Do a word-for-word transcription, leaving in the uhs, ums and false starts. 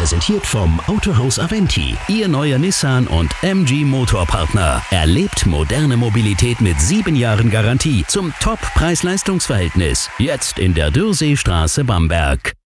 präsentiert vom Autohaus Aventi, Ihr neuer Nissan und M G Motorpartner. Erlebt moderne Mobilität mit sieben Jahren Garantie zum Top-Preis-Leistungs-Verhältnis. Jetzt in der Dürrseestraße Bamberg.